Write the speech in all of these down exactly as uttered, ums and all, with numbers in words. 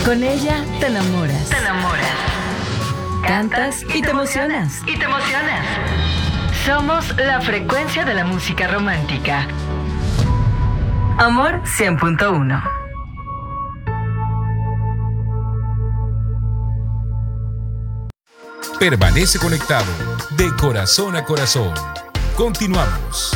Con ella te enamoras. Te enamoras. Cantas y te emocionas. Y te emocionas. Somos la frecuencia de la música romántica. Amor cien punto uno. Permanece conectado de corazón a corazón. Continuamos.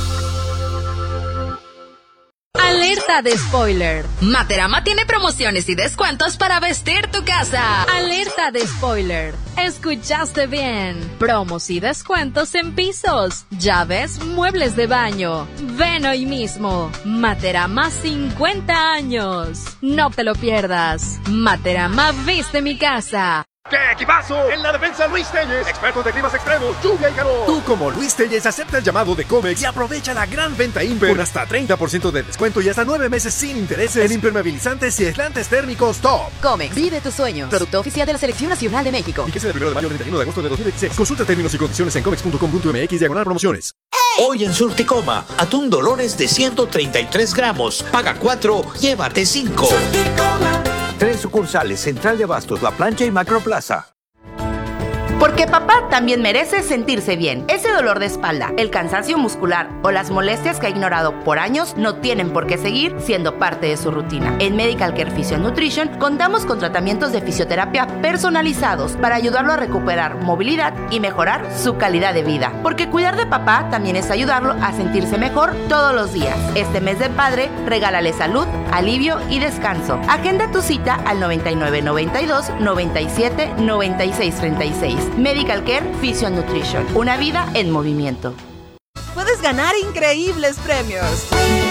Alerta de spoiler. Materama tiene promociones y descuentos para vestir tu casa. Alerta de spoiler. Escuchaste bien. Promos y descuentos en pisos, llaves, muebles de baño. Ven hoy mismo. Materama cincuenta años. No te lo pierdas. Materama viste mi casa. ¡Qué equipazo! En la defensa, Luis Telles, experto de climas extremos, lluvia y calor. Tú, como Luis Telles, acepta el llamado de Comex y aprovecha la gran venta Imper con hasta treinta por ciento de descuento y hasta nueve meses sin intereses en impermeabilizantes y aislantes térmicos top. Comex, vive tus sueños. Producto oficial de la Selección Nacional de México. Fíjese del primero de mayo al treinta y uno de agosto de dos mil dieciséis. Consulta términos y condiciones en comex punto com punto m x diagonal promociones. Hoy en Surticoma, atún Dolores de ciento treinta y tres gramos. Paga cuatro, llévate cinco. Tres sucursales, Central de Abastos, La Plancha y Macroplaza. Porque papá también merece sentirse bien. Ese dolor de espalda, el cansancio muscular o las molestias que ha ignorado por años no tienen por qué seguir siendo parte de su rutina. En Medical Care Physio Nutrition contamos con tratamientos de fisioterapia personalizados para ayudarlo a recuperar movilidad y mejorar su calidad de vida. Porque cuidar de papá también es ayudarlo a sentirse mejor todos los días. Este mes del padre, regálale salud, alivio y descanso. Agenda tu cita al noventa y nueve, noventa y dos, noventa y siete, noventa y seis, treinta y seis. Medical Care Physio Nutrition. Una vida en movimiento. Puedes ganar increíbles premios.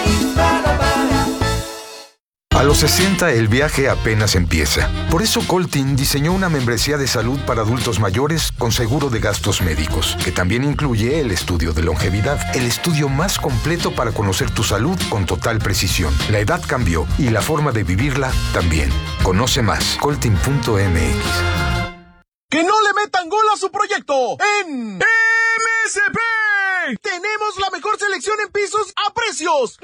A los sesenta el viaje apenas empieza. Por eso Coltin diseñó una membresía de salud para adultos mayores con seguro de gastos médicos, que también incluye el estudio de longevidad, el estudio más completo para conocer tu salud con total precisión. La edad cambió y la forma de vivirla también. Conoce más, coltin punto m x. ¡Que no le metan gol a su proyecto! ¡En M S P! ¡Tenemos la mejor selección en pisos a precios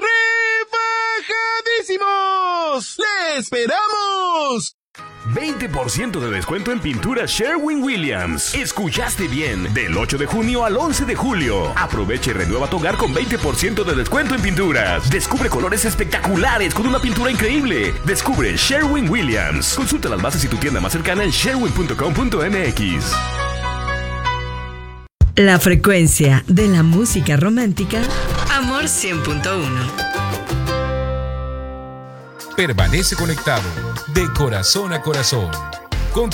rebajadísimos! ¡Le esperamos! veinte por ciento de descuento en pintura Sherwin-Williams. Escuchaste bien. Del ocho de junio al once de julio. Aprovecha y renueva tu hogar con veinte por ciento de descuento en pinturas. Descubre colores espectaculares con una pintura increíble. Descubre Sherwin-Williams. Consulta las bases y tu tienda más cercana en sherwin punto com punto m x. La frecuencia de la música romántica. Amor cien punto uno. Permanece conectado de corazón a corazón.